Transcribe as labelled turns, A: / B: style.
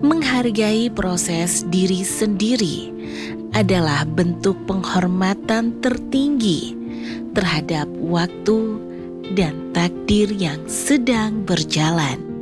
A: Menghargai proses diri sendiri adalah bentuk penghormatan tertinggi terhadap waktu dan takdir yang sedang berjalan.